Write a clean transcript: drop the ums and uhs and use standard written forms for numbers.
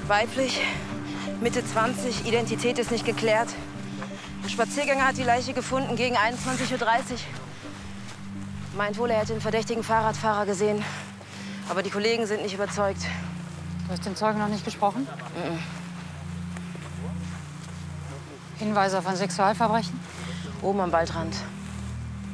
Weiblich, Mitte 20, Identität ist nicht geklärt. Ein Spaziergänger hat die Leiche gefunden gegen 21:30 Uhr. Meint wohl, er hätte den verdächtigen Fahrradfahrer gesehen. Aber die Kollegen sind nicht überzeugt. Du hast den Zeugen noch nicht gesprochen? Hinweise auf ein Sexualverbrechen? Oben am Waldrand.